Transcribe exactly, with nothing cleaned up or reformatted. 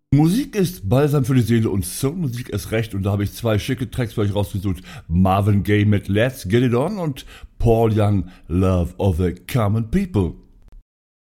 Musik ist Balsam für die Seele und Soulmusik ist recht. Und da habe ich zwei schicke Tracks für euch rausgesucht. Marvin Gaye mit Let's Get It On und Paul Young, Love of the Common People.